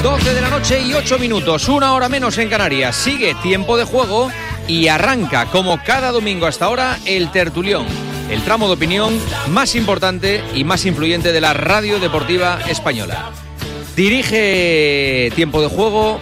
12 de la noche y 8 minutos, una hora menos en Canarias. Sigue Tiempo de Juego y arranca, como cada domingo hasta ahora, el Tertulión, el tramo de opinión más importante y más influyente de la radio deportiva española. Dirige Tiempo de Juego.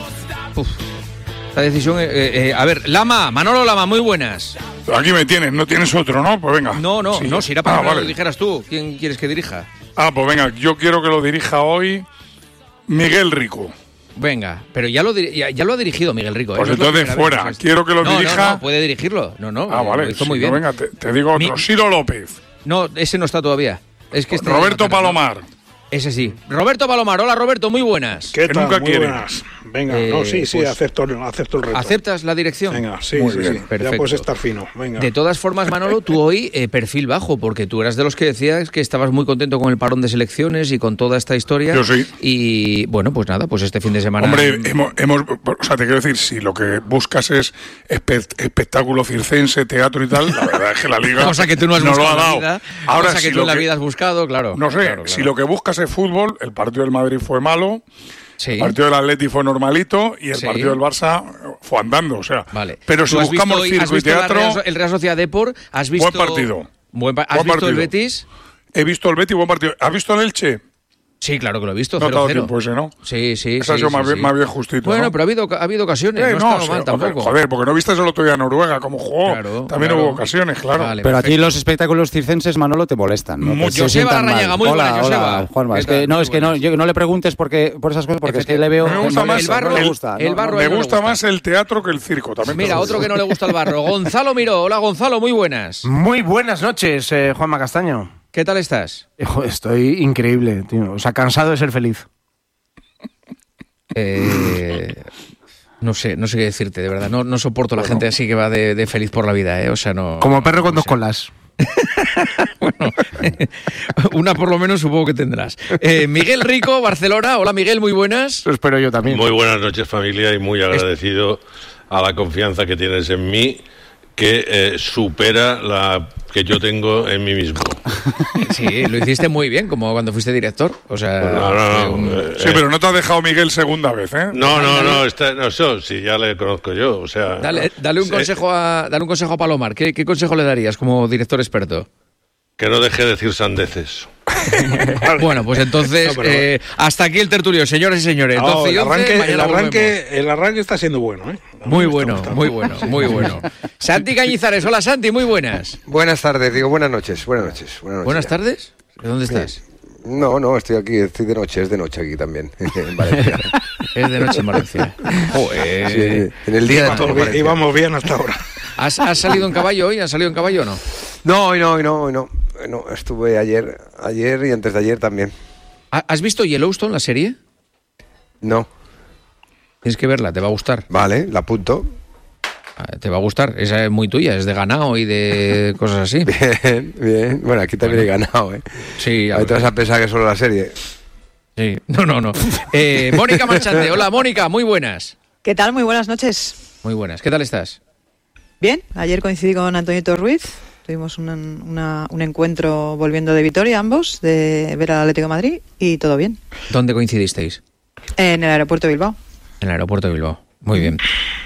La decisión. A ver, Manolo Lama, muy buenas. Aquí me tienes, no tienes otro, ¿no? Pues venga. No, si era para que lo dijeras tú. ¿Quién quieres que dirija? Pues venga, yo quiero que lo dirija hoy Miguel Rico. Venga, pero ya lo ha dirigido Miguel Rico. Pues entonces fuera, quiero que lo dirija. No, puede dirigirlo. Vale, lo hizo muy bien. Venga, te digo otro, Ciro López. No, ese no está todavía. Es que Roberto Palomar. Ese sí. Roberto Palomar, hola Roberto, muy buenas. ¿Qué tal? Nunca muy quiere. Buenas. Venga, sí, pues, acepto el reto. ¿Aceptas la dirección? Venga, sí. Perfecto. Ya puedes estar fino, venga. De todas formas, Manolo, tú hoy perfil bajo, porque tú eras de los que decías que estabas muy contento con el parón de selecciones y con toda esta historia. Yo sí. Y bueno, pues nada, pues este fin de semana... Hombre, te quiero decir, si lo que buscas es espectáculo circense, teatro y tal, la verdad es que la Liga cosa que tú no has lo buscado ha dado. en la vida, Ahora, cosa que tú en la vida has buscado, claro. No sé, claro. si lo que buscas es fútbol, el partido del Madrid fue malo, sí. El partido del Atleti fue normalito y el partido del Barça fue andando, o sea. Vale. Pero si buscamos circo y teatro... El Real Sociedad Depor, ¿has visto...? Buen partido. ¿Has visto el Betis? He visto el Betis, buen partido. ¿Has visto el Elche? Sí, claro que lo he visto, 0-0. No ha dado tiempo ese, ¿no? Sí. Esa ha sido más bien justito. Bueno, ¿no? pero ha habido ocasiones, no ha estado mal tampoco. Joder, porque no viste el otro día Noruega, como jugó. Claro, también hubo ocasiones, claro. Vale, pero a ti los espectáculos circenses, Manolo, te molestan, ¿no? Joseba Larrañaga, muy buena, Joseba. Hola, Juanma. No le preguntes por esas cosas, porque es que le veo... Me gusta más el barro. Me gusta más el teatro que el circo. También. Mira, otro que no le gusta el barro. Gonzalo Miró. Hola, Gonzalo, muy buenas. Muy buenas noches, Juanma Castaño. ¿Qué tal estás? Estoy increíble, tío. O sea, cansado de ser feliz. No sé qué decirte, de verdad. No soporto la gente así que va de feliz por la vida, ¿eh? O sea, no... Como perro con dos colas. Bueno, una por lo menos supongo que tendrás. Miguel Rico, Barcelona. Hola, Miguel, muy buenas. Lo espero yo también. Muy buenas noches, familia, y muy agradecido a la confianza que tienes en mí, que supera la que yo tengo en mí mismo. Sí, lo hiciste muy bien, como cuando fuiste director. O sea, sí, pero no te has dejado Miguel segunda vez, ¿eh? No, eso sí, ya le conozco yo, o sea... Dale un consejo a Palomar. ¿Qué consejo le darías como director experto? Que no deje de decir sandeces. Bueno, pues entonces, hasta aquí el tertulio, señoras y señores. El arranque está siendo bueno, ¿eh? Muy bueno. Santi Cañizares, hola Santi, muy buenas. Buenas tardes, buenas noches. ¿Buenas tardes? ¿De dónde estás? No, estoy aquí, estoy de noche, es de noche aquí también, en Valencia. Es de noche en Valencia. Sí, en el día de todos. Íbamos bien hasta ahora. ¿Has salido en caballo hoy? ¿Has salido en caballo o no? No, hoy no. No, estuve ayer y antes de ayer también. ¿Has visto Yellowstone, la serie? No. Tienes que verla, te va a gustar. Vale, la apunto. Te va a gustar, esa es muy tuya, es de ganado y de cosas así. Bien. Bueno, aquí también hay ganado, ¿eh? Sí. Ahí te vas a pensar que solo la serie. Sí, no. Mónica Marchante, hola Mónica, muy buenas. ¿Qué tal? Muy buenas noches. Muy buenas, ¿qué tal estás? Bien, ayer coincidí con Antoñito Ruiz. Tuvimos un encuentro volviendo de Vitoria, ambos, de ver al Atlético de Madrid, y todo bien. ¿Dónde coincidisteis? En el aeropuerto de Bilbao. En el aeropuerto de Bilbao, muy bien.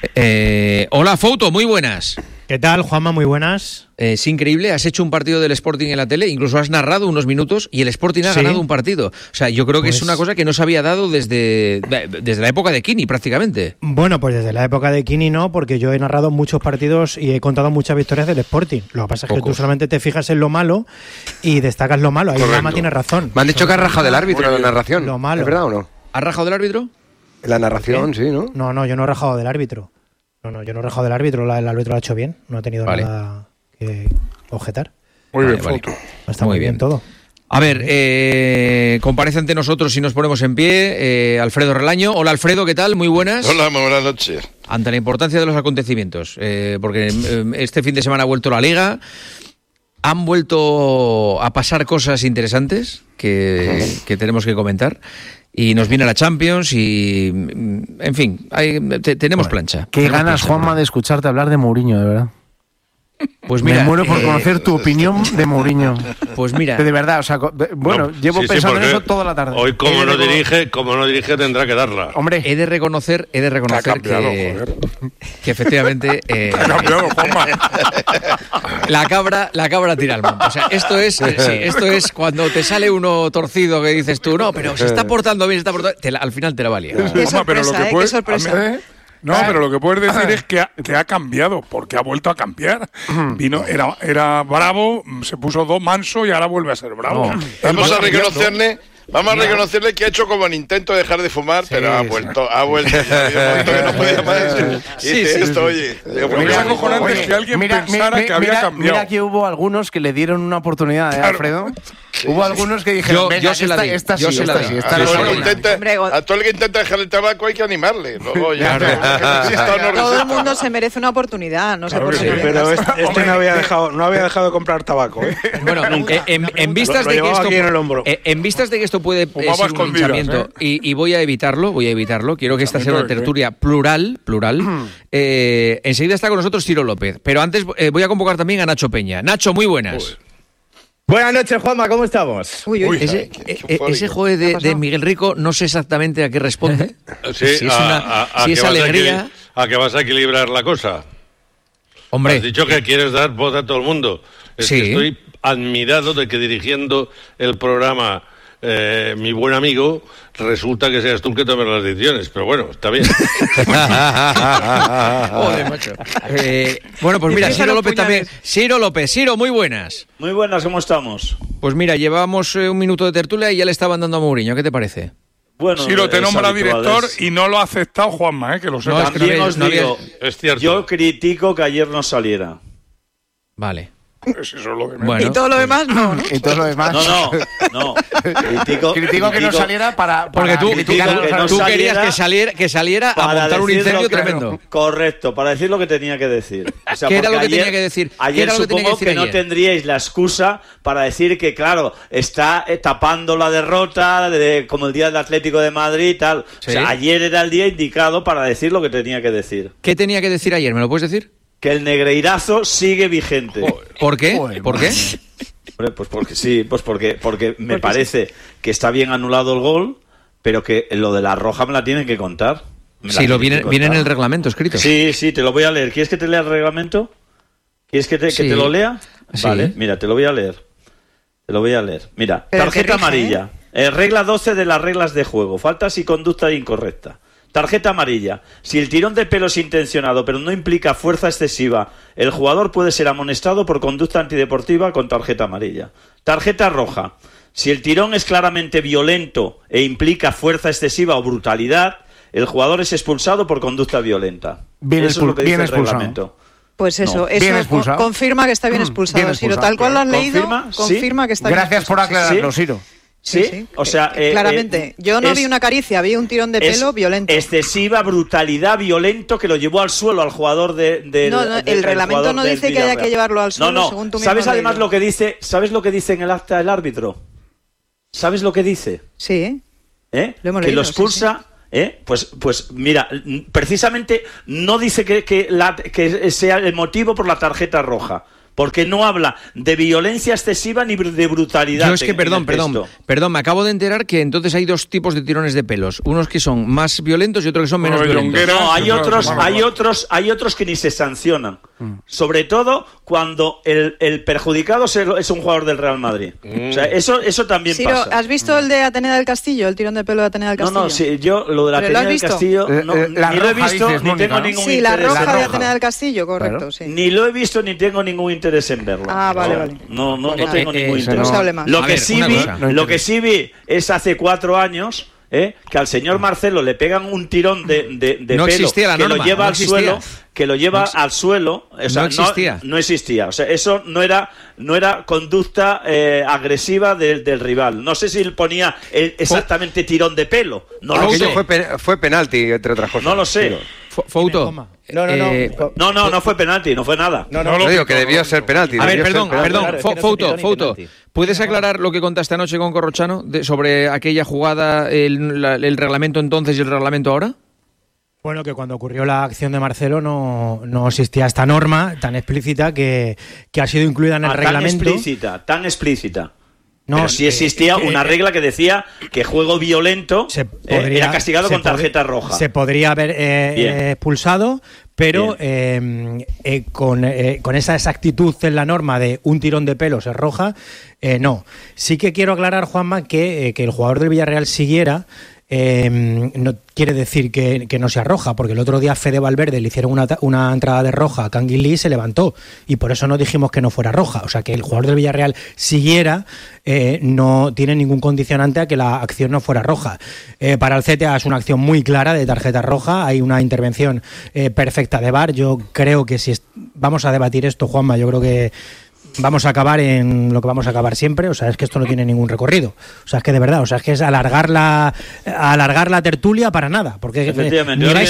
Hola Fouto, muy buenas. ¿Qué tal, Juanma? Muy buenas. Es increíble, has hecho un partido del Sporting en la tele, incluso has narrado unos minutos y el Sporting ha ganado un partido. O sea, yo creo que es una cosa que no se había dado desde la época de Kini, prácticamente. Bueno, pues desde la época de Kini no, porque yo he narrado muchos partidos y he contado muchas victorias del Sporting. Lo que pasa es que tú solamente te fijas en lo malo y destacas lo malo. Ahí Lama tiene razón. Me han dicho que has rajado del árbitro en la narración. Lo malo. ¿Es verdad o no? ¿Has rajado del árbitro? En la narración, sí, ¿no? No, yo no he rajado del árbitro. No, yo no he rajado del árbitro, el árbitro lo ha hecho bien, no ha tenido nada que objetar. Muy bien, Fouto. Está muy bien todo. A ver, comparece ante nosotros si nos ponemos en pie Alfredo Relaño. Hola Alfredo, ¿qué tal? Muy buenas. Hola, muy buenas noches. Ante la importancia de los acontecimientos, porque este fin de semana ha vuelto la Liga, han vuelto a pasar cosas interesantes que tenemos que comentar. Y nos viene la Champions y, en fin, tenemos plancha. Qué ganas, Juanma, de escucharte hablar de Mourinho, de verdad. Pues mira, me muero por conocer tu opinión de Mourinho. Pues mira, de verdad, o sea, bueno, llevo pensando en eso toda la tarde. Hoy como no dirige tendrá que darla. Hombre, he de reconocer que efectivamente Ha cambiado, Juanma. la cabra tira al monte. O sea, esto es cuando te sale uno torcido que dices tú, no, pero se está portando bien, al final te la valía. Qué sorpresa, qué sorpresa. No, pero lo que puedes decir es que ha cambiado, porque ha vuelto a cambiar. Era bravo, se puso manso y ahora vuelve a ser bravo. Vamos a reconocerle que ha hecho como el intento de dejar de fumar, pero ha vuelto. Ha habido un momento que no podía más. Es acojonante que alguien pensara que había cambiado. Mira que hubo algunos que le dieron una oportunidad, Alfredo. Hubo algunos que dijeron, yo se la di. A todo el que intenta dejar el tabaco hay que animarle. Luego ya todo el mundo se merece una oportunidad, no sé por qué. Pero este no había dejado de comprar tabaco. Bueno, en vistas de que esto puede ser un linchamiento, y voy a evitarlo, quiero que esta sea una tertulia plural. Enseguida está con nosotros Ciro López, pero antes voy a convocar también a Nacho Peña. Nacho, muy buenas. Buenas noches, Juanma, ¿cómo estamos? Ese juego de Miguel Rico no sé exactamente a qué responde. Sí, si es alegría. A que vas a equilibrar la cosa. Hombre. Has dicho que quieres dar voz a todo el mundo. Que estoy admirado de que dirigiendo el programa mi buen amigo, resulta que seas tú el que tomes las decisiones, pero bueno, está bien. Joder, macho. Bueno, pues mira, Ciro López también. Ciro, muy buenas. Muy buenas, ¿cómo estamos? Pues mira, llevamos un minuto de tertulia y ya le estaban dando a Mourinho, ¿qué te parece? Bueno, Ciro te nombra director y no lo ha aceptado Juanma, que lo sepas. También os digo, es cierto. Yo critico que ayer no saliera. Vale. Eso es lo de bueno. Y todo lo demás no. Y todo lo demás no. Critico que no saliera porque tú querías que saliera a montar un incendio tremendo. Correcto, para decir lo que tenía que decir. O sea, ¿qué era lo que tenía que decir? Ayer supongo que no tendríais la excusa para decir que, claro, está tapando la derrota como el día del Atlético de Madrid y tal. Sí. O sea, ayer era el día indicado para decir lo que tenía que decir. ¿Qué tenía que decir ayer? ¿Me lo puedes decir? Que el negreirazo sigue vigente. ¿Por qué? ¿Por qué? Pues porque sí, porque me parece que está bien anulado el gol, pero que lo de la roja me la tienen que contar. Viene en el reglamento escrito. Sí, te lo voy a leer. ¿Quieres que te lea el reglamento? ¿Quieres que te lo lea? Sí. Vale, mira, te lo voy a leer. Mira, tarjeta amarilla. Regla 12 de las reglas de juego. Faltas y conducta incorrecta. Tarjeta amarilla. Si el tirón de pelo es intencionado pero no implica fuerza excesiva, el jugador puede ser amonestado por conducta antideportiva con tarjeta amarilla. Tarjeta roja. Si el tirón es claramente violento e implica fuerza excesiva o brutalidad, el jugador es expulsado por conducta violenta. Eso es lo que dice el reglamento. Pues eso confirma que está bien expulsado. Ciro, tal cual lo has leído, confirma que está bien expulsado. Gracias por aclararlo, Ciro. Sí, o sea... claramente. Yo no vi una caricia, vi un tirón de pelo violento. Excesiva brutalidad, violento, que lo llevó al suelo al jugador el reglamento no dice que haya que llevarlo al suelo, según tú mismo. ¿Sabes además lo que dice? ¿Sabes lo que dice en el acta del árbitro? ¿Sabes lo que dice? Sí. Lo hemos leído, que lo expulsa... Sí. Pues mira, precisamente no dice que sea el motivo por la tarjeta roja. Porque no habla de violencia excesiva ni de brutalidad. Yo es que, perdón, me acabo de enterar que entonces hay dos tipos de tirones de pelos. Unos que son más violentos y otros que son menos violentos. No, hay otros que ni se sancionan. Sobre todo cuando el perjudicado es un jugador del Real Madrid. O sea, eso también pasa. ¿Has visto el de Atenea del Castillo? El tirón de pelo de Atenea del Castillo. No, sí, yo lo de la Atenea del Castillo ni lo he visto, ni tengo ningún interés. Sí, la roja de Atenea del Castillo, correcto, sí. Ni lo he visto ni tengo ningún interés en verlo. Vale. No tengo ningún interés. Lo que sí vi es hace 4 años que al señor Marcelo le pegan un tirón de pelo que lo lleva al suelo, o sea, no existía. O sea, eso no era conducta agresiva del rival. No sé si él ponía exactamente tirón de pelo. No lo sé. Fue penalti, entre otras cosas. No lo sé. Fouto. No fue penalti, no fue nada. No digo que debió ser penalti. A ver, perdón. Fouto, ¿puedes aclarar lo que contaste anoche con Corrochano sobre aquella jugada, el reglamento entonces y el reglamento ahora? Bueno, que cuando ocurrió la acción de Marcelo no existía esta norma tan explícita que ha sido incluida en el reglamento. Tan explícita. No, pero sí existía una regla que decía que juego violento era castigado con tarjeta roja. Se podría haber expulsado, pero con esa exactitud en la norma de un tirón de pelos es roja, no. Sí que quiero aclarar, Juanma, que el jugador del Villarreal siguiera no quiere decir que no sea roja, porque el otro día a Fede Valverde le hicieron una entrada de roja a Kangin Lee y se levantó, y por eso no dijimos que no fuera roja. O sea, que el jugador del Villarreal siguiera no tiene ningún condicionante a que la acción no fuera roja. Para el CTA es una acción muy clara de tarjeta roja, hay una intervención perfecta de VAR. Yo creo que si vamos a debatir esto, Juanma, yo creo que vamos a acabar en lo que vamos a acabar siempre. O sea, es que esto no tiene ningún recorrido. O sea, es que de verdad, o sea, es que es alargar la tertulia para nada, porque ni vais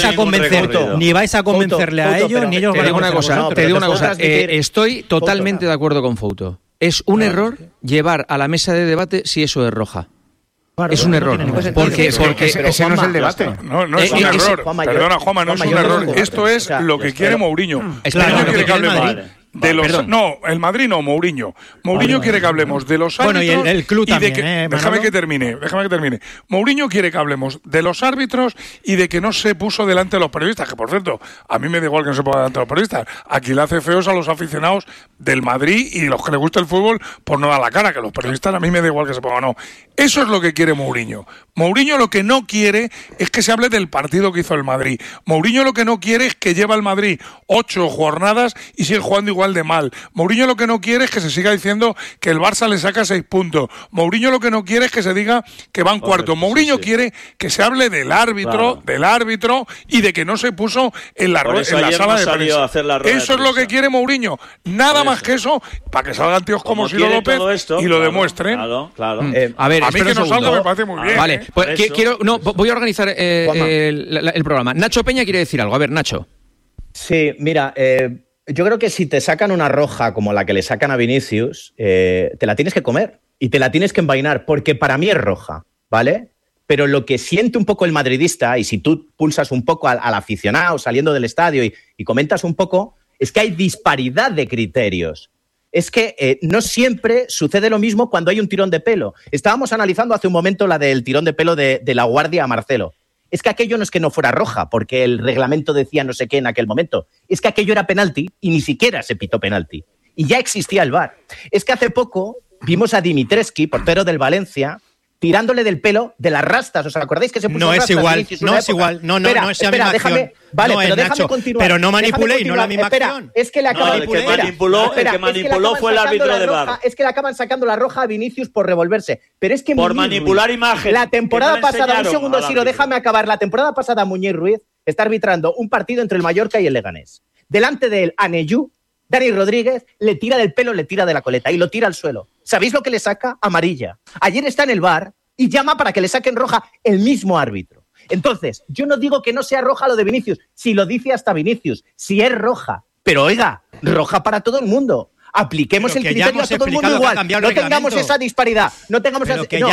a convencerle a ellos, ni ellos van a convencerle. Te digo una cosa, estoy totalmente de acuerdo con Fouto. Es un error llevar a la mesa de debate si eso es roja. Claro, es un error, porque ese no es el debate. No es un error. Perdona, Juanma, no es un error. Esto es lo que quiere Mourinho. Mourinho quiere que hablemos de los... No, el Madrid no, Mourinho. Mourinho quiere que hablemos de los árbitros. Bueno, y el club también, déjame que termine. Mourinho quiere que hablemos de los árbitros y de que no se puso delante de los periodistas, que por cierto, a mí me da igual que no se ponga delante de los periodistas. Aquí le hace feos a los aficionados del Madrid y los que les gusta el fútbol por no dar la cara, que los periodistas a mí me da igual que se pongan o no. Eso es lo que quiere Mourinho. Mourinho lo que no quiere es que se hable del partido que hizo el Madrid. Mourinho lo que no quiere es que lleva el Madrid 8 jornadas y sigue jugando igual de mal. Mourinho lo que no quiere es que se siga diciendo que el Barça le saca 6 puntos. Mourinho lo que no quiere es que se diga que van cuarto. Mourinho quiere que se hable del árbitro, y de que no se puso en la sala de prensa. Eso es lo que quiere Mourinho. Nada más que eso, para que salgan tíos como Ciro López y lo demuestren. Claro. A ver, a mí que no salga me parece muy bien. Vale, pues voy a organizar el programa. Nacho Peña quiere decir algo. A ver, Nacho. Sí, mira, yo creo que si te sacan una roja como la que le sacan a Vinicius, te la tienes que comer y te la tienes que envainar, porque para mí es roja, ¿vale? Pero lo que siente un poco el madridista, y si tú pulsas un poco al aficionado saliendo del estadio y comentas un poco, es que hay disparidad de criterios. Es que no siempre sucede lo mismo cuando hay un tirón de pelo. Estábamos analizando hace un momento la del tirón de pelo de La Guardia a Marcelo. Es que aquello no es que no fuera roja, porque el reglamento decía no sé qué en aquel momento. Es que aquello era penalti y ni siquiera se pitó penalti. Y ya existía el VAR. Es que hace poco vimos a Dimitrescu, portero del Valencia, tirándole del pelo de las rastas. ¿Os acordáis que se puso rastas? No es igual. No es la misma acción. Vale, no, pero déjame Nacho, continuar. pero no manipulé y no la misma acción. Es que le acaban el que manipuló fue el árbitro de VAR. Es que le acaban sacando la roja a Vinicius por revolverse. Pero es que por manipular imagen. La temporada pasada, un segundo, Ciro, déjame acabar. La temporada pasada Muñiz Ruiz está arbitrando un partido entre el Mallorca y el Leganés. Delante de él, Aneyú, Dani Rodríguez le tira del pelo, le tira de la coleta y lo tira al suelo. ¿Sabéis lo que le saca? Amarilla. Ayer está en el VAR y llama para que le saquen roja el mismo árbitro. Entonces, yo no digo que no sea roja lo de Vinicius, si lo dice hasta Vinicius, si es roja. Pero oiga, roja para todo el mundo. Apliquemos el criterio a todo el mundo igual. No tengamos esa disparidad. No tengamos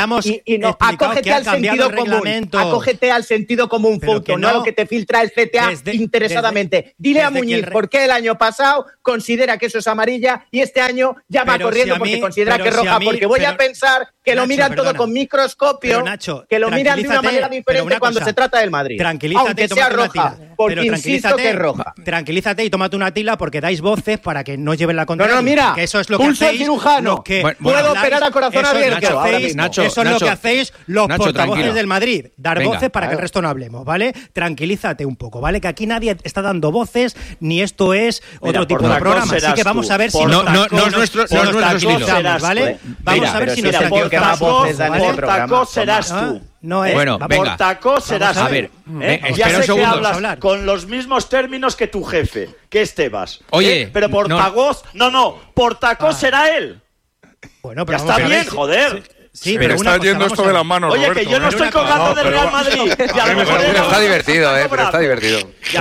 acógete al sentido común. Acógete al sentido común, Fouto, no a lo que te filtra el CTA interesadamente. Dile a Muñiz por qué el año pasado considera que eso es amarilla y este año ya va corriendo porque considera que es roja. Porque voy a pensar que lo miran todo con microscopio, que lo miran de una manera diferente cuando se trata del Madrid. Aunque sea roja, porque insisto que es roja. Tranquilízate y tómate una tila porque dais voces para que no lleven la contraria. Mira, que eso es lo que pulso hacéis, cirujano. Puedo operar a corazón abierto. Eso es lo que hacéis los portavoces del Madrid. Dar voces para que el resto no hablemos, ¿vale? Tranquilízate un poco, ¿vale? Que aquí nadie está dando voces, ni esto es otro tipo de programa. Así que vamos a ver si no es nuestro estilo, ¿vale? Vamos a ver si nos portacos serás tú. Bueno, portacos serás tú. A ver, ya sé que hablas con los mismos términos que tu jefe, que es Tebas. Oye, pero portavoz, portacos será él. Bueno, pero ya está bien, joder. Sí, pero está yendo esto de las manos, Oye, Roberto, que yo no estoy colgando del Real Madrid. Está divertido, pero está divertido.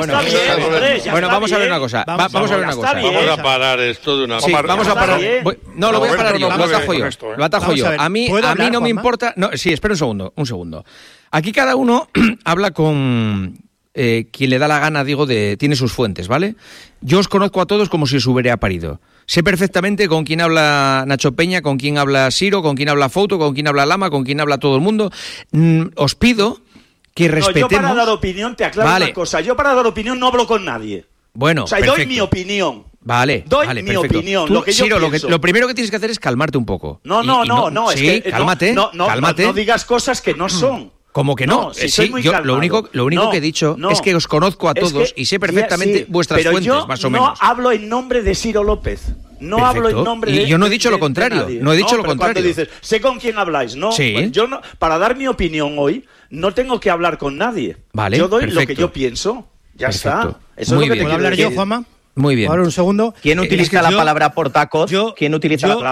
Bueno, vamos a ver una cosa. Vamos a ver una cosa. Vamos a parar esto de una vez. Sí, vamos a parar. No, lo voy a parar yo. Lo atajo yo. Lo atajo yo. A mí no me importa. No, sí, espera un segundo. Aquí cada uno habla con quien le da la gana, digo, tiene sus fuentes, ¿vale? Yo os conozco a todos como si os hubiera parido. Sé perfectamente con quién habla Nacho Peña, con quién habla Siro, con quién habla Fouto, con quién habla Lama, con quién habla todo el mundo. Os pido que respetemos... yo para dar opinión, te aclaro una cosa. Yo para dar opinión no hablo con nadie. Bueno, o sea, doy mi opinión. Vale, doy vale, mi perfecto. opinión, Tú, lo que yo Siro, pienso. lo primero que tienes que hacer es calmarte un poco. No, es que cálmate, cálmate. No digas cosas que no son. ¿Cómo que no? Yo lo único que he dicho es que os conozco a todos y sé perfectamente vuestras fuentes, más o menos. No hablo en nombre de Ciro López. No Perfecto. hablo en nombre de... Y yo no he dicho lo contrario. No he dicho lo contrario. Cuando dices, sé con quién habláis. No, sí. Pues yo no, para dar mi opinión hoy, no tengo que hablar con nadie. Vale, yo doy perfecto. lo que yo pienso. Ya Perfecto. está. Eso Muy es lo que bien. te ¿Puedo hablar yo, Juanma? Muy bien. Ahora un segundo. ¿Quién utiliza la palabra portacoz? ¿Quién utiliza la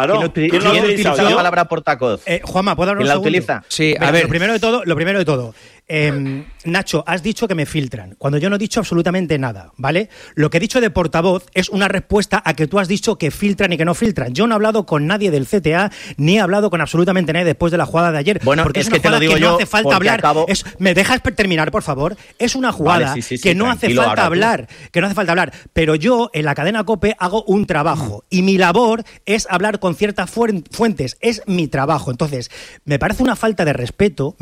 palabra portacoz? Juanma, ¿puedo hablar un segundo? ¿Quién la utiliza? Sí, Venga, a ver. Lo primero de todo. Nacho, has dicho que me filtran, cuando yo no he dicho absolutamente nada, ¿vale? Lo que he dicho de portavoz es una respuesta a que tú has dicho que filtran y que no filtran. Yo no he hablado con nadie del CTA, ni he hablado con absolutamente nadie después de la jugada de ayer. Bueno, porque es una que te lo jugada digo que yo, no hace falta hablar. acabo... ¿Me dejas terminar, por favor? Es una jugada Vale, sí, que no hace falta hablar, Pero yo, en la cadena COPE, hago un trabajo y mi labor es hablar con ciertas fuentes. Es mi trabajo. Entonces, me parece una falta de respeto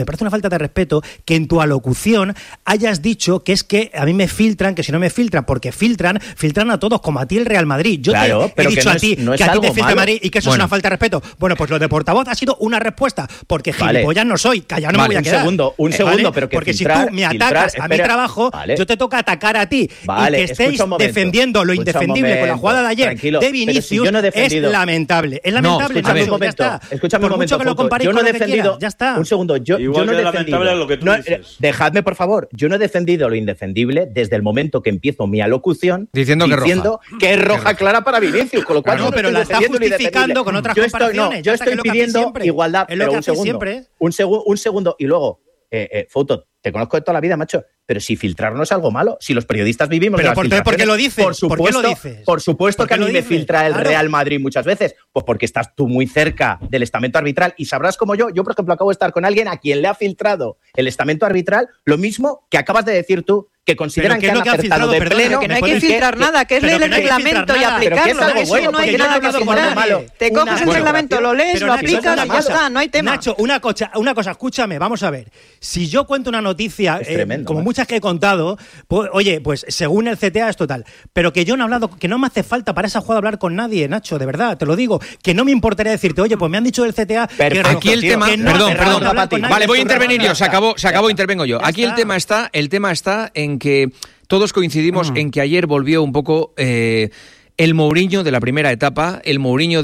que en tu alocución hayas dicho que es que a mí me filtran, que si no me filtran, porque filtran a todos, como a ti el Real Madrid. Yo claro, te he dicho a ti que a ti te filtra Madrid y que eso es una falta de respeto. Bueno, pues lo de portavoz ha sido una respuesta, porque gilipollas no soy, callado no me voy a quedar. Un segundo, pero que porque si tú me atacas a mi trabajo, yo te toca atacar a ti. Y que estéis defendiendo lo indefendible con la jugada de ayer de Vinicius es lamentable. Es lamentable. Escúchame un momento. Yo no he defendido. Ya está. Un segundo. Yo no he defendido. Lo que tú dices. Dejadme, por favor. Yo no he defendido lo indefendible desde el momento que empiezo mi alocución diciendo que es roja clara para Vinicius, con lo cual no, pero la está justificando con otras comparaciones. Yo estoy pidiendo igualdad, pero un segundo y luego Fouto, te conozco de toda la vida, macho, pero si filtrar no es algo malo, si los periodistas vivimos pero ¿por qué lo dices? Por supuesto que a mí me filtra el Real Madrid muchas veces, pues porque estás tú muy cerca del estamento arbitral y sabrás como yo, por ejemplo, acabo de estar con alguien a quien le ha filtrado el estamento arbitral, lo mismo que acabas de decir tú, que consideran que han acertado de pleno. Que no hay que filtrar nada, que es leer el reglamento y aplicarlo. No hay nada que filtrar. Te coges el reglamento, lo lees, lo aplicas y ya está, no hay tema. Nacho, una cosa, escúchame, vamos a ver. Si yo cuento una noticia, como muchas que he contado, pues, oye, pues según el CTA es total. Pero que yo no he hablado, que no me hace falta para esa jugada hablar con nadie, Nacho, de verdad, te lo digo. Que no me importaría decirte, oye, pues me han dicho del CTA que aquí el tema, perdón. Vale, voy a intervenir yo, se acabó, intervengo yo. Aquí el tema está en que todos coincidimos en que ayer volvió un poco el Mourinho de la primera etapa, el Mourinho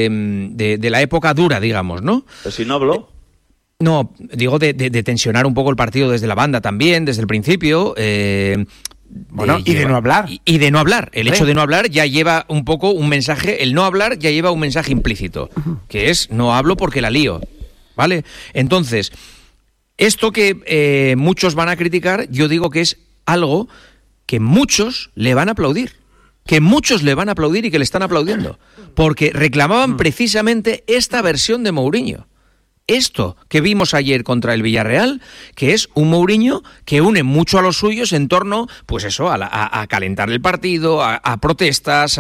de la época dura, digamos, ¿no? Pero si no habló. No, digo de tensionar un poco el partido desde la banda también, desde el principio. De no hablar. Y de no hablar. El hecho de no hablar ya lleva un poco un mensaje, el no hablar ya lleva un mensaje implícito, que es no hablo porque la lío, ¿vale? Entonces, esto que muchos van a criticar, yo digo que es algo que muchos le van a aplaudir. Que muchos le van a aplaudir y que le están aplaudiendo. Porque reclamaban precisamente esta versión de Mourinho. Esto que vimos ayer contra el Villarreal, que es un Mourinho que une mucho a los suyos en torno, pues eso, a calentar el partido, a protestas,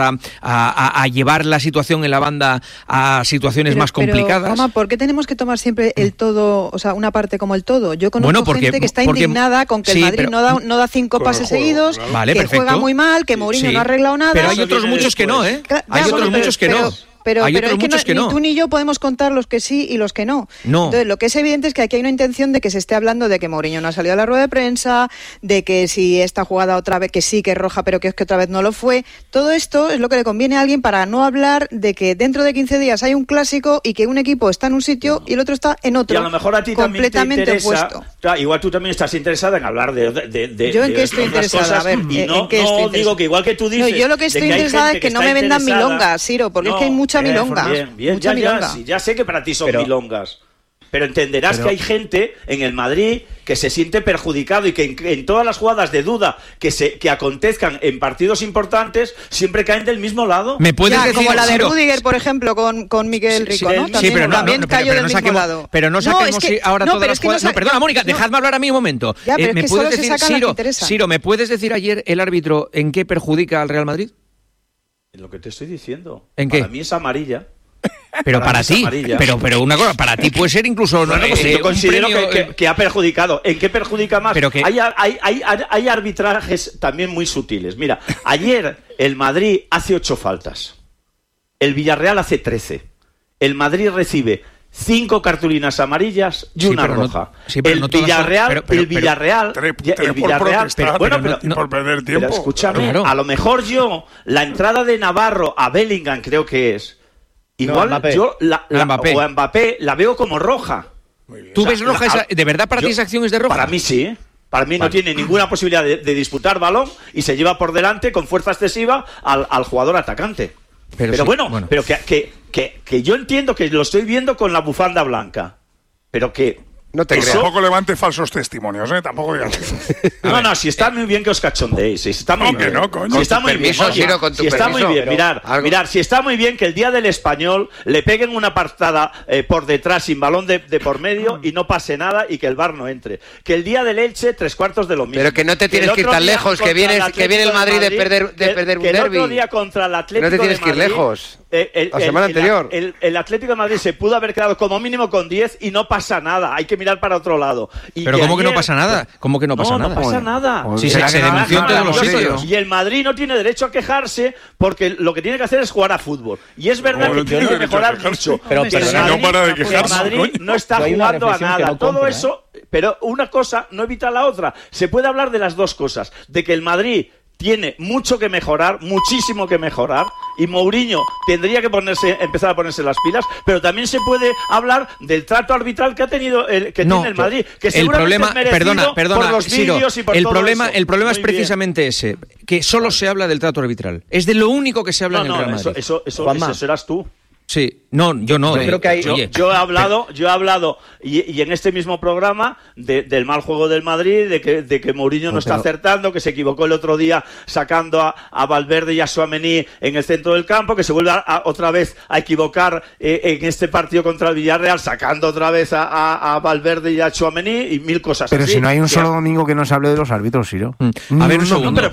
a llevar la situación en la banda a situaciones más complicadas. Pero, mamá, ¿por qué tenemos que tomar siempre el todo, o sea, una parte como el todo? Yo conozco gente que está indignada con que el Madrid no da 5 pases seguidos, vale, que perfecto. Juega muy mal, que Mourinho no ha arreglado nada. Pero hay otros muchos que no, ¿eh? Hay otros muchos que no. Pero es que ni tú ni yo podemos contar los que sí y los que no. Entonces, lo que es evidente es que aquí hay una intención de que se esté hablando de que Mourinho no ha salido a la rueda de prensa, de que si esta jugada otra vez, que sí, que es roja, pero que es que otra vez no lo fue. Todo esto es lo que le conviene a alguien para no hablar de que dentro de 15 días hay un clásico y que un equipo está en un sitio y el otro está en otro. Y a lo mejor a ti completamente también te interesa, opuesto. Igual tú también estás interesada en hablar de yo en qué estoy interesada, cosas, a ver, y ¿en qué estoy digo que igual que tú dices. No, yo lo que estoy interesada es que no me vendan milongas, Siro, porque es que hay mucha milonga. Bien, ya sé que para ti son milongas. Pero entenderás que hay gente en el Madrid que se siente perjudicado y que en todas las jugadas de duda que acontezcan en partidos importantes siempre caen del mismo lado. ¿Me puedes decir, como la de Ciro? Rudiger, por ejemplo, con Miguel Rico, ¿no? Sí, pero también cayó del mismo lado. Pero no saquemos ahora todas las jugadas. No, perdona, Mónica, dejadme hablar a mí un momento. Ya, pero ¿Me es que puedes solo decir, Ciro, ¿me puedes decir ayer el árbitro en qué perjudica al Real Madrid? Lo que te estoy diciendo. ¿En qué? Para mí es amarilla. Pero para ti, pero una cosa, para ti puede ser incluso... Bueno, pues yo considero que ha perjudicado. ¿En qué perjudica más? Pero que... hay arbitrajes también muy sutiles. Mira, ayer el Madrid hace 8 faltas. El Villarreal hace 13. El Madrid recibe 5 cartulinas amarillas y una roja. El Villarreal, por perder tiempo. Pero escúchame, a lo mejor yo, la entrada de Navarro a Bellingham creo que es... Igual yo o a Mbappé la veo como roja. ¿Tú ves roja? ¿De verdad para ti esa acción es de roja? Para mí sí. Para mí no tiene ninguna posibilidad de disputar balón y se lleva por delante con fuerza excesiva al jugador atacante. Pero bueno, pero que yo entiendo que lo estoy viendo con la bufanda blanca. Pero que... No te creas. Tampoco levante falsos testimonios, Tampoco digas. No, si está muy bien que os cachondéis. Si está muy bien. No, coño. Si está muy bien. Si está muy bien. Mirar, si está muy bien que el día del Español le peguen una partada por detrás sin balón de por medio y no pase nada y que el VAR no entre. Que el día del Elche, 3/4 de lo mismo. Pero que no te tienes que ir tan lejos, que viene el Madrid de perder un derbi. El otro día contra el Atlético de Madrid. No te tienes que ir lejos. La semana anterior. El Atlético de Madrid se pudo haber quedado como mínimo con 10 y no pasa nada. Hay que mirar para otro lado. Pero ¿cómo que no pasa nada? ¿Cómo que no pasa nada? No pasa nada. Si se denunció en todos los sitios. Y el Madrid no tiene derecho a quejarse porque lo que tiene que hacer es jugar a fútbol. Y es verdad que tiene que mejorar mucho. Pero el Madrid no está jugando a nada. Todo eso, pero una cosa no evita la otra. Se puede hablar de las dos cosas. De que el Madrid tiene mucho que mejorar, muchísimo que mejorar, y Mourinho tendría que empezar a ponerse las pilas, pero también se puede hablar del trato arbitral que ha tenido tiene el Madrid, que seguramente es merecido por los vídeos y por todo eso. El problema es precisamente ese, que solo se habla del trato arbitral. Es de lo único que se habla en el Real Madrid. Eso serás tú. Sí, no, yo no. Yo creo que yo he hablado y en este mismo programa del mal juego del Madrid, de que Mourinho no está acertando, que se equivocó el otro día sacando a Valverde y a Tchouaméni en el centro del campo, que se vuelve otra vez a equivocar en este partido contra el Villarreal, sacando otra vez a Valverde y a Tchouaméni y mil cosas pero así. Pero si no hay un solo domingo que no se hable de los árbitros, Ciro. A ver, un segundo.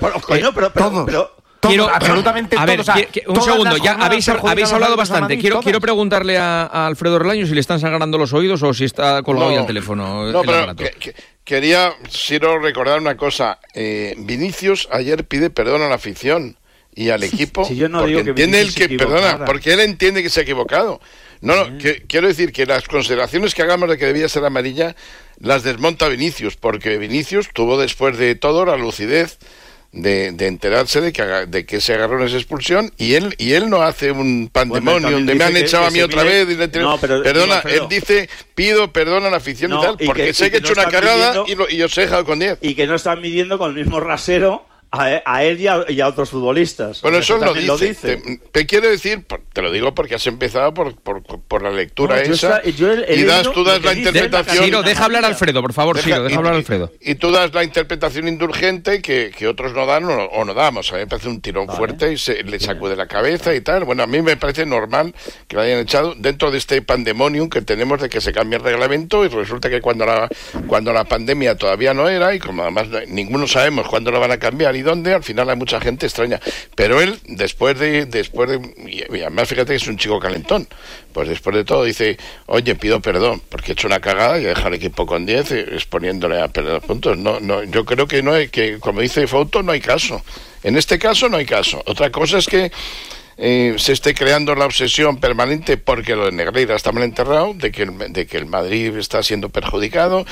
Absolutamente todos. Un segundo, ya habéis hablado bastante. Quiero preguntarle a Alfredo Relaño si le están sangrando los oídos o si está colgado ya el teléfono. No, pero quería, Ciro, recordar una cosa. Vinicius ayer pide perdón a la afición y al equipo porque él entiende que se ha equivocado. Quiero decir que las consideraciones que hagamos de que debía ser amarilla las desmonta Vinicius, porque Vinicius tuvo después de todo la lucidez de enterarse de que se agarró en esa expulsión y él no hace un pandemonio donde me han echado a mí otra vez perdona, él dice pido perdón a la afición y tal, porque sé que he hecho una cagada y os he dejado con 10 y que no están midiendo con el mismo rasero a él y a otros futbolistas. Bueno, eso lo dice. Te quiero decir, te lo digo porque has empezado por la lectura esa y tú das la interpretación. Ciro, deja hablar a Alfredo, por favor, Ciro, deja hablar a Alfredo. Y tú das la interpretación indulgente que otros no dan o no damos. A mí me parece un tirón fuerte y le sacude la cabeza y tal. Bueno, a mí me parece normal que lo hayan echado dentro de este pandemonium que tenemos de que se cambie el reglamento y resulta que cuando la pandemia todavía no era y como además ninguno sabemos cuándo lo van a cambiar y dónde, al final hay mucha gente extraña, pero él después de y además fíjate que es un chico calentón, pues después de todo dice, oye, pido perdón porque he hecho una cagada y he dejado el equipo con 10 exponiéndole a perder puntos. No, yo creo que no hay, que como dice Fouto, no hay caso, en este caso no hay caso. Otra cosa es que se esté creando la obsesión permanente porque lo de Negreira está mal enterrado, de que el Madrid está siendo perjudicado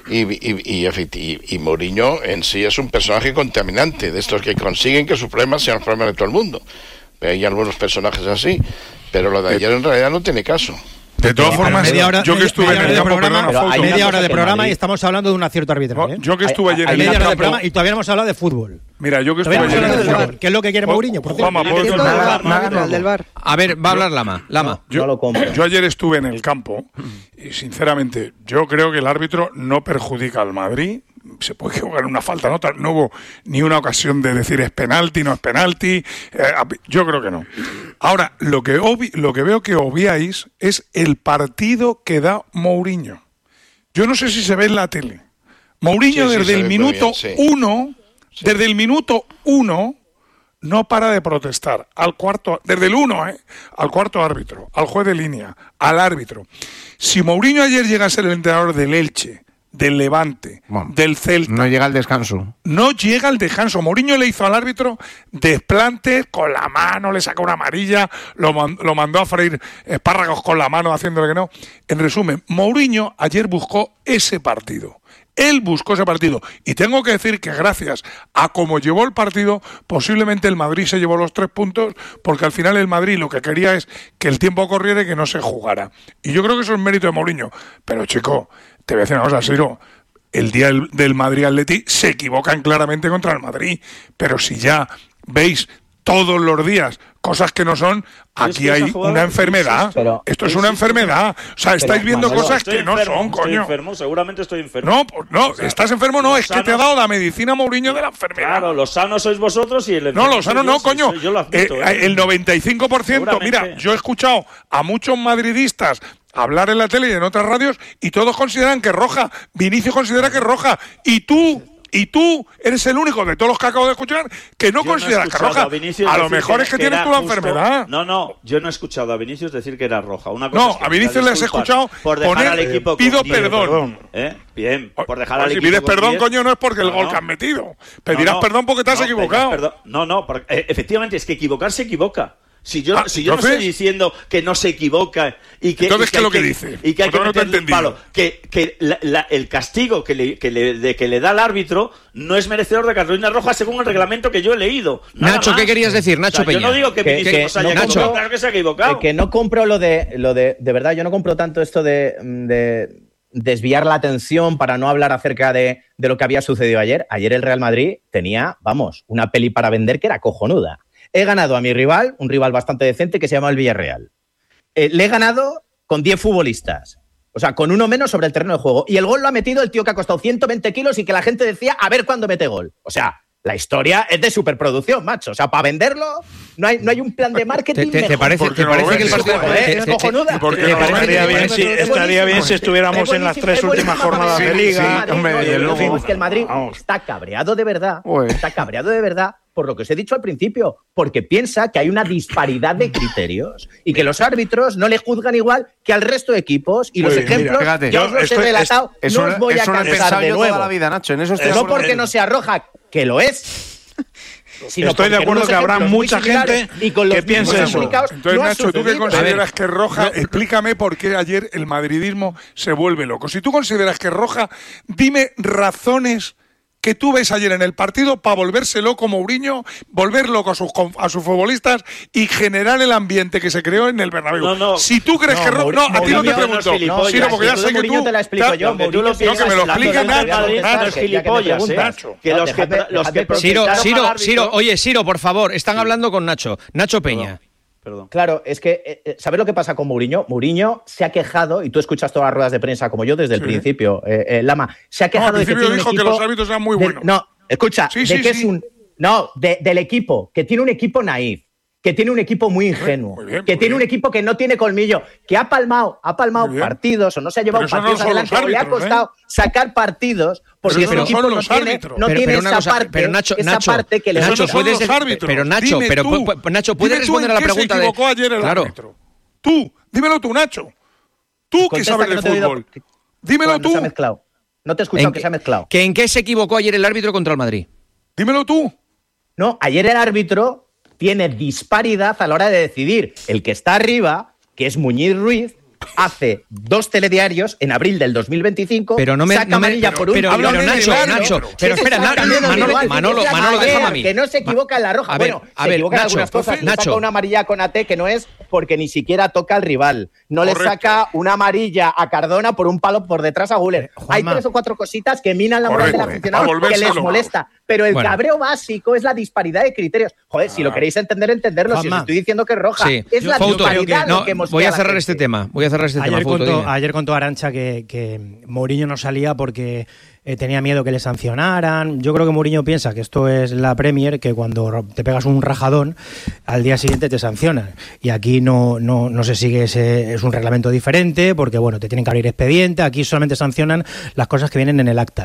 y Mourinho en sí es un personaje contaminante, de estos que consiguen que sus problemas sean los problemas de todo el mundo. Hay algunos personajes así, pero lo de ayer en realidad no tiene caso. De todas formas, yo que estuve en el campo, hay media hora de programa y estamos hablando de un acierto arbitral. Yo que estuve ayer en media el hora de campo programa y todavía no hemos hablado de fútbol. Mira, yo que estuve ayer en el campo. ¿Qué es lo que quiere Mourinho? Del VAR. A ver, va a hablar Lama. Yo ayer estuve en el campo y, sinceramente, yo creo que el árbitro no perjudica al Madrid. Se puede jugar una falta, no hubo ni una ocasión de decir es penalti, no es penalti. Yo creo que no. Ahora, lo que veo que obviáis es el partido que da Mourinho. Yo no sé si se ve en la tele. Mourinho desde el minuto 1 no para de protestar desde el 1, al cuarto árbitro, al juez de línea, al árbitro. Si Mourinho ayer llega a ser el entrenador del Elche, del Levante, del Celta. No llega al descanso. No llega al descanso. Mourinho le hizo al árbitro desplantes con la mano, le sacó una amarilla, lo mandó a freír espárragos con la mano haciéndole que no. En resumen, Mourinho ayer buscó ese partido. Él buscó ese partido. Y tengo que decir que gracias a cómo llevó el partido, posiblemente el Madrid se llevó los 3 puntos, porque al final el Madrid lo que quería es que el tiempo corriera y que no se jugara. Y yo creo que eso es mérito de Mourinho. Pero, chico, te voy a decir una cosa, Siro. El día del Madrid-Atleti se equivocan claramente contra el Madrid. Pero si ya veis todos los días cosas que no son, aquí hay una enfermedad. Esto es una enfermedad. O sea, estáis viendo cosas que no son, coño. Estoy enfermo, seguramente estoy enfermo. No, estás enfermo, no, es que te ha dado la medicina Mourinho de la enfermedad. Claro, los sanos sois vosotros y el enfermo. No, los sanos no, coño. Yo lo admito, el 95%, mira, yo he escuchado a muchos madridistas hablar en la tele y en otras radios y todos consideran que es roja. Vinicius considera que es roja. Y tú eres el único de todos los que acabo de escuchar que no considera que es roja. A lo mejor es que tienes tú la enfermedad. No, yo no he escuchado a Vinicius decir que era roja. Una cosa no, a Vinicius le has escuchado poner al equipo pido perdón. Bien, por dejar al si equipo. pides perdón, coño, no es porque el gol que has metido. Pedirás perdón porque te has equivocado. Efectivamente, es que equivocar se equivoca. Si yo no estoy diciendo que no se equivoca y que entonces, ¿qué es lo que dice? Y que hay que meterle un palo, que el castigo que le da al árbitro no es merecedor de cartulina roja según el reglamento que yo he leído. Nacho, ¿qué querías decir, Nacho Peña? Yo no digo que Vinicius haya equivocado, claro que se ha equivocado. Que no compro lo de verdad, yo no compro tanto esto de desviar la atención para no hablar acerca de lo que había sucedido ayer. Ayer el Real Madrid tenía, una peli para vender que era cojonuda. He ganado a mi rival, un rival bastante decente que se llama el Villarreal. Le he ganado con 10 futbolistas. O sea, con uno menos sobre el terreno de juego. Y el gol lo ha metido el tío que ha costado 120 kilos y que la gente decía a ver cuándo mete gol. O sea, la historia es de superproducción, macho. O sea, para venderlo no hay un plan de marketing mejor. ¿Te parece que el partido es cojonuda? Estaría bien si estuviéramos en las 3 últimas jornadas de Liga. Es que el Madrid está cabreado de verdad. Está cabreado de verdad por lo que os he dicho al principio, porque piensa que hay una disparidad de criterios y que los árbitros no le juzgan igual que al resto de equipos y los ejemplos ya os los he relatado, no os voy a cansar de nuevo. Toda la vida, Nacho, en eso no porque no sea roja, que lo es. Estoy de acuerdo que habrá mucha gente que piense eso. Entonces, Nacho, ¿tú qué consideras que es roja? Explícame por qué ayer el madridismo se vuelve loco. Si tú consideras que es roja, dime razones que tú ves ayer en el partido para volverse loco Mourinho, volver loco a sus futbolistas y generar el ambiente que se creó en el Bernabéu. Si tú crees que a ti no te pregunto. Sí, porque ya sé que tú te la explico yo. Que me lo explique Nacho. Siro, por favor, están hablando con Nacho. Nacho Peña. Perdón. Claro, es que, ¿sabes lo que pasa con Mourinho? Mourinho se ha quejado, y tú escuchas todas las ruedas de prensa como yo desde el principio, Lama, se ha quejado de que tiene un equipo... que los árbitros eran muy buenos. Del equipo, que tiene un equipo naif, que tiene un equipo muy ingenuo, tiene un equipo que no tiene colmillo, que ha palmado partidos o no se ha llevado partidos adelante, o le ha costado sacar partidos porque ese equipo no tiene esa parte que le Nacho, puedes responder a la pregunta de equivocó ayer el árbitro. Tú, dímelo tú, Nacho. Tú que sabes de fútbol. Dímelo tú. No te he escuchado que se ha mezclado. ¿En qué se equivocó ayer el árbitro contra el Madrid? Dímelo tú. No, ayer el árbitro tiene disparidad a la hora de decidir. El que está arriba, que es Muñiz Ruiz, hace 2 telediarios en abril del 2025, pero saca amarilla por un... Pero Nacho, pero espera, Manolo, déjame a mí. Que no se equivoca en la roja. Se equivoca en algunas cosas. Le saca una amarilla con AT que no es porque ni siquiera toca al rival. No le saca una amarilla a Cardona por un palo por detrás a Güler. Hay 3 o 4 cositas que minan la moral del aficionado que les molesta. Pero el cabreo básico es la disparidad de criterios. Joder, si lo queréis entenderlo. Si os estoy diciendo que es roja. Es la disparidad lo que voy a cerrar este tema. Ayer contó Arantxa que Mourinho no salía porque tenía miedo que le sancionaran. Yo creo que Mourinho piensa que esto es la Premier, que cuando te pegas un rajadón, al día siguiente te sancionan. Y aquí no se sigue es un reglamento diferente, porque bueno, te tienen que abrir expediente. Aquí solamente sancionan las cosas que vienen en el acta.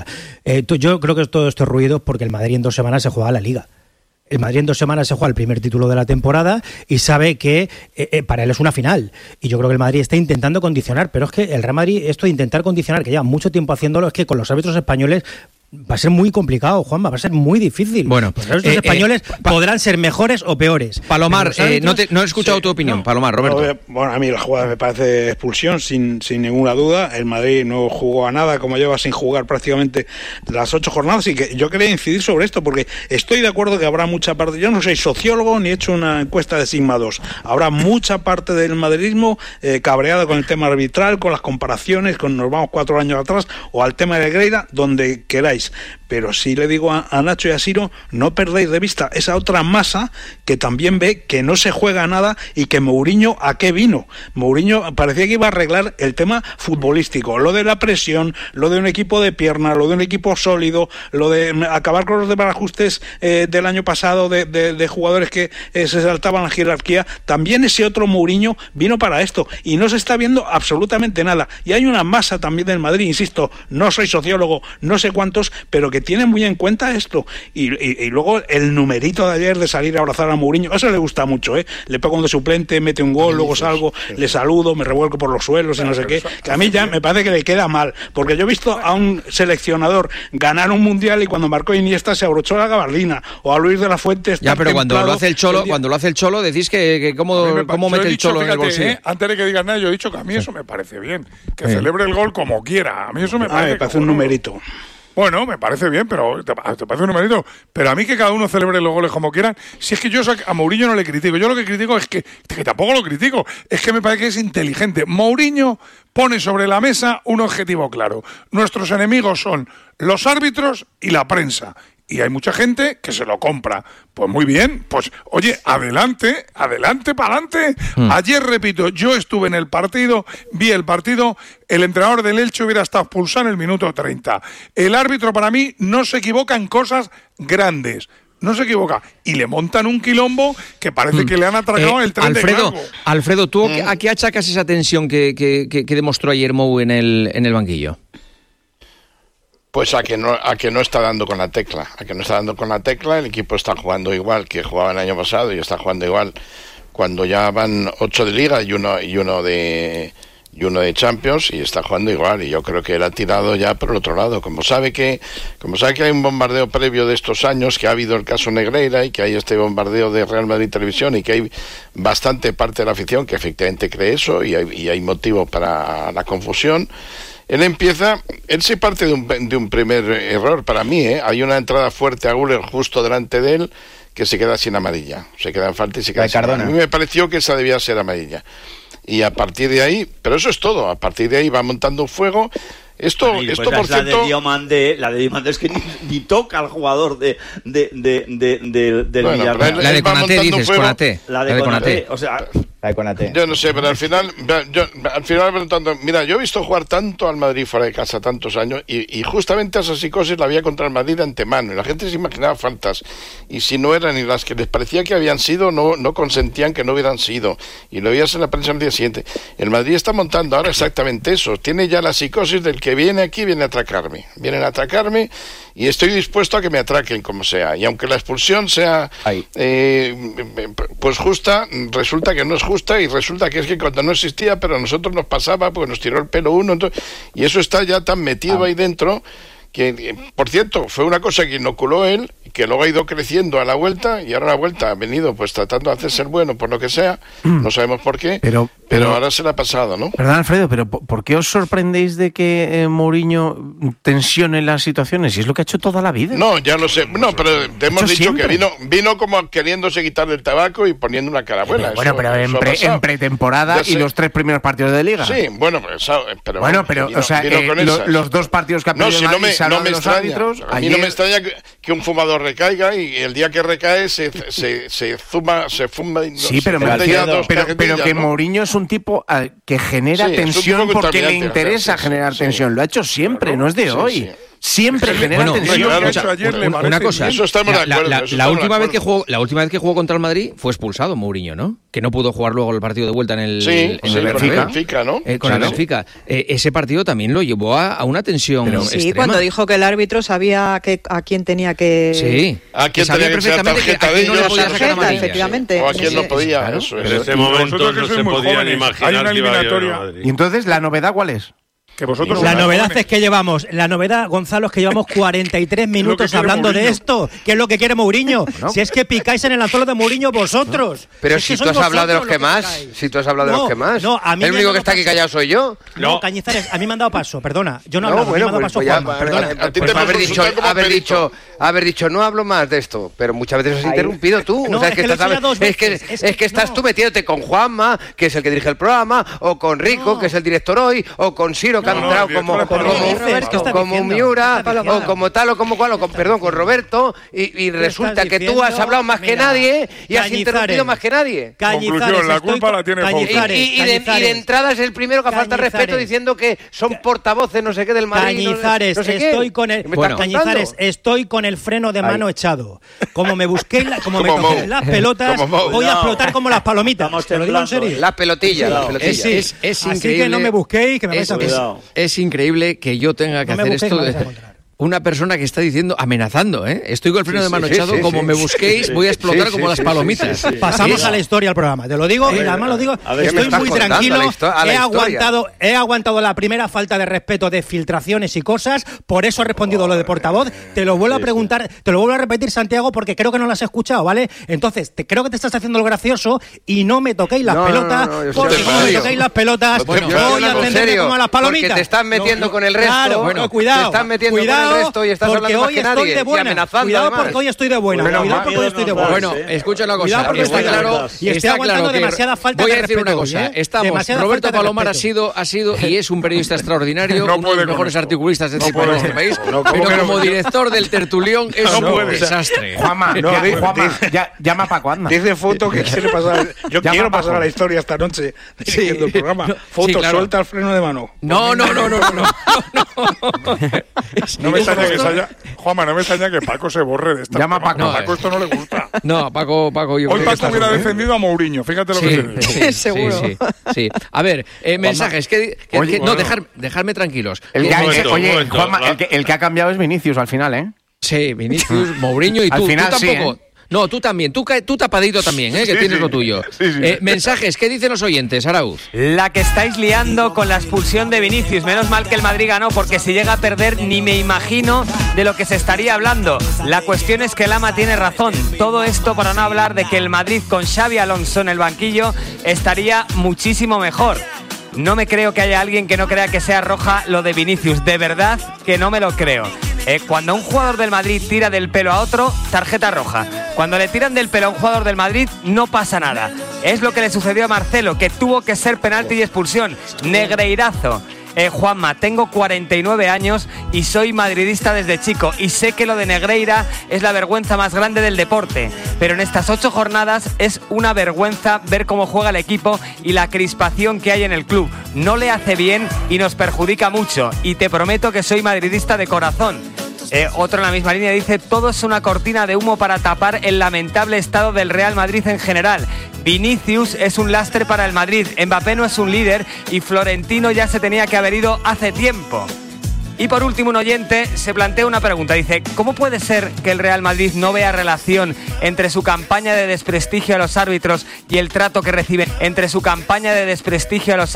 Yo creo que todo esto es ruido porque el Madrid en 2 semanas se juega la Liga. El Madrid en 2 semanas se juega el primer título de la temporada y sabe que para él es una final. Y yo creo que el Madrid está intentando condicionar, pero es que el Real Madrid, esto de intentar condicionar, que lleva mucho tiempo haciéndolo, es que con los árbitros españoles va a ser muy complicado, Juanma, va a ser muy difícil. Bueno, los españoles podrán ser mejores o peores. Palomar, no he escuchado tu opinión. Palomar, Roberto. Bueno, a mí la jugada me parece expulsión, sin ninguna duda. El Madrid no jugó a nada, como lleva sin jugar prácticamente las 8 jornadas, y que yo quería incidir sobre esto, porque estoy de acuerdo que habrá mucha parte, yo no soy sociólogo ni he hecho una encuesta de Sigma 2, habrá mucha parte del madridismo cabreada con el tema arbitral, con las comparaciones, nos vamos 4 años atrás, o al tema de Negreira, donde queráis. Pero sí le digo a Nacho y a Siro, no perdáis de vista esa otra masa que también ve que no se juega nada y que Mourinho, ¿a qué vino? Mourinho parecía que iba a arreglar el tema futbolístico, lo de la presión, lo de un equipo de pierna, lo de un equipo sólido, lo de acabar con los desbarajustes del año pasado de jugadores que se saltaban la jerarquía. También ese otro Mourinho vino para esto y no se está viendo absolutamente nada. Y hay una masa también del Madrid, insisto, no soy sociólogo, no sé cuántos, pero que tienen muy en cuenta esto. Y luego el numerito de ayer de salir a abrazar a Mourinho, eso le gusta mucho, le pego de suplente, mete un gol, luego salgo, le saludo, me revuelco por los suelos y no sé qué, que a mí ya me parece que le queda mal, porque yo he visto a un seleccionador ganar un mundial y cuando marcó Iniesta se abrochó la gabardina, o a Luis de la Fuente ya, pero cuando lo hace el Cholo, decís que cómo mete el Cholo en el bolsillo. Antes de que digas nada, yo he dicho que a mí eso me parece bien, que celebre el gol como quiera, a mí eso me parece un numerito. Bueno, me parece bien, pero te parece un numerito. Pero a mí que cada uno celebre los goles como quieran. Si es que yo a Mourinho no le critico. Yo lo que critico es que tampoco lo critico. Es que me parece que es inteligente. Mourinho pone sobre la mesa un objetivo claro. Nuestros enemigos son los árbitros y la prensa. Y hay mucha gente que se lo compra. Pues muy bien, pues oye, adelante, para adelante. Ayer, repito, yo estuve en el partido, vi el partido, el entrenador del Elche hubiera estado expulsado en el minuto 30. El árbitro para mí no se equivoca en cosas grandes. No se equivoca. Y le montan un quilombo que parece que le han atracado el tren de cargo. Alfredo, ¿tú a qué achacas esa tensión que demostró ayer Mou en el banquillo? Pues a que no está dando con la tecla. El equipo está jugando igual que jugaba el año pasado y está jugando igual cuando ya van 8 de Liga y uno de Champions, y está jugando igual. Y yo creo que él ha tirado ya por el otro lado. Como sabe que hay un bombardeo previo de estos años, que ha habido el caso Negreira y que hay este bombardeo de Real Madrid Televisión y que hay bastante parte de la afición que efectivamente cree eso y hay motivo para la confusión. Él se parte de un primer error para mí, Hay una entrada fuerte a Güler justo delante de él que se queda sin amarilla. Se queda en falta y se queda sin amarilla. A mí me pareció que esa debía ser amarilla. Y a partir de ahí, pero eso es todo, a partir de ahí va montando un fuego. Esto por cierto, la de Diomandé es que ni toca al jugador del Villarreal. La de Konaté dices, Konaté. La de Konaté, o sea, yo no sé, pero al final preguntando, mira, yo he visto jugar tanto al Madrid fuera de casa tantos años y justamente esa psicosis la había contra el Madrid de antemano y la gente se imaginaba faltas y si no eran y las que les parecía que habían sido no consentían que no hubieran sido y lo veías en la prensa al día siguiente. El Madrid está montando ahora exactamente eso, tiene ya la psicosis del que viene aquí, vienen a atracarme y estoy dispuesto a que me atraquen como sea, y aunque la expulsión sea pues justa, resulta que no es justa y resulta que es que cuando no existía, pero a nosotros nos pasaba porque nos tiró el pelo uno, entonces, y eso está ya tan metido ahí dentro que, por cierto, fue una cosa que inoculó él, que luego ha ido creciendo a la vuelta, y ahora a la vuelta ha venido pues tratando de hacerse el bueno por lo que sea, no sabemos por qué, pero ahora se le ha pasado, ¿no? Perdón, Alfredo, pero ¿por qué os sorprendéis de que Mourinho tensione las situaciones? Si es lo que ha hecho toda la vida. No, ya lo sé. No, pero te hemos dicho siempre. Que vino como queriéndose quitarle el tabaco y poniendo una cara buena. Pero en pretemporada y los 3 primeros partidos de Liga. Sí, bueno, pero o sea, los 2 partidos que ha perdido no me extraña. A mí no me extraña que un fumador recaiga y el día que recae se fuma. Sí, pero que Mourinho es un tipo que genera tensión porque le interesa generar tensión. Lo ha hecho siempre, no es de hoy. Siempre genera tensión. Una cosa, eso estamos de acuerdo. La última vez que jugó contra el Madrid fue expulsado Mourinho, ¿no? Que no pudo jugar luego el partido de vuelta en el Benfica, ¿no? Con el Benfica. Ese partido también lo llevó a una tensión extrema. Sí, cuando dijo que el árbitro sabía a quién tenía que... Sí, a quién sabía perfectamente que a quién no le podía sacar amarilla. Efectivamente. O a quién no podía. Eso en ese momento no se podían imaginar. Hay una eliminatoria. ¿Y entonces la novedad cuál es? La novedad es que Gonzalo, es que llevamos 43 minutos hablando de esto. ¿Qué es lo que quiere Mourinho? No. Si es que picáis en el anzuelo de Mourinho vosotros. Pero si tú has hablado de los que más. Si tú has hablado de los que más. No, a mí el único que está aquí callado soy yo. No, Cañizares, a mí me han dado paso, perdona. Yo no he hablado, me han dado paso Juanma, perdona. Haber dicho, no hablo más de esto. Pero muchas veces has interrumpido tú. No, es que estás tú metiéndote con Juanma, que es el que dirige el programa, o con Rico, que es el director hoy, o con Siro, que ha entrado como Miura, o como tal, o como cual, con Roberto, y resulta que tú has hablado más que nadie y has interrumpido más que nadie. Conclusión, la culpa la tiene Fouto. Y de entrada es el primero que falta respeto diciendo que son portavoces no sé qué del Madrid. Cañizares, estoy con el freno de mano echado. Como me busqué las pelotas, voy a explotar como las palomitas. Te lo digo en serio. Las pelotillas. Es Así increíble. que no me busquéis, que me vais a cuidar. Es increíble que yo tenga que hacer esto una persona que está diciendo, amenazando, ¿eh? Estoy con el freno de mano echado, como me busquéis, voy a explotar como las palomitas. Pasamos a la historia del programa, te lo digo, y además lo digo, estoy muy tranquilo, he aguantado la primera falta de respeto de filtraciones y cosas, por eso he respondido lo de portavoz, te lo vuelvo a preguntar, te lo vuelvo a repetir, Santiago, porque creo que no lo has escuchado, ¿vale? Entonces, creo que te estás haciendo lo gracioso y no me toquéis las pelotas, porque como me toquéis las pelotas, voy a atender como a las palomitas. Porque te estás metiendo con el resto. Claro, cuidado, te estás metiendo con el resto y estás hablando más que nadie y amenazando. Cuidado porque hoy estoy de buena. Bueno, escucha una cosa. Está claro, y estoy aguantando demasiada falta de respeto. Voy a decir una cosa. Roberto Palomar ha sido y es un periodista extraordinario, uno de los mejores articulistas de este país, pero como director del tertulión es un desastre. Juanma, llama a Paco, anda. Dice Fouto que quiere pasar. Yo quiero pasar a la historia esta noche dirigiendo el programa. Fouto, suelta el freno de mano. No. Juanma, no me extraña que Paco se borre de esta. Llama a Paco. A Paco esto no le gusta. No, Paco yo hoy Paco hubiera defendido a Mourinho, fíjate lo que te digo. Sí, seguro. Sí. A ver, mensajes. Dejadme tranquilos. Juanma, el que ha cambiado es Vinicius al final, ¿eh? Sí, Vinicius, Mourinho y tú. Al final, tú tampoco. Sí, No, tú también, tú tapadito también, que tienes lo tuyo. Mensajes, ¿qué dicen los oyentes, Arauz? La que estáis liando con la expulsión de Vinicius. Menos mal que el Madrid ganó, porque si llega a perder ni me imagino de lo que se estaría hablando. La cuestión es que Lama tiene razón. Todo esto para no hablar de que el Madrid con Xabi Alonso en el banquillo estaría muchísimo mejor. No me creo que haya alguien que no crea que sea roja lo de Vinicius. De verdad que no me lo creo. Cuando un jugador del Madrid tira del pelo a otro, tarjeta roja. Cuando le tiran del pelo a un jugador del Madrid, no pasa nada. Es lo que le sucedió a Marcelo, que tuvo que ser penalti y expulsión. Negreirazo. Juanma, tengo 49 años y soy madridista desde chico y sé que lo de Negreira es la vergüenza más grande del deporte, pero en estas 8 jornadas es una vergüenza ver cómo juega el equipo y la crispación que hay en el club. No le hace bien y nos perjudica mucho, y te prometo que soy madridista de corazón. Otro en la misma línea dice: todo es una cortina de humo para tapar el lamentable estado del Real Madrid en general. Vinicius es un lastre para el Madrid, Mbappé no es un líder y Florentino ya se tenía que haber ido hace tiempo. Y por último, un oyente se plantea una pregunta. Dice: ¿cómo puede ser que el Real Madrid no vea relación entre su campaña de desprestigio a los árbitros y el trato que reciben? Entre su campaña de desprestigio a los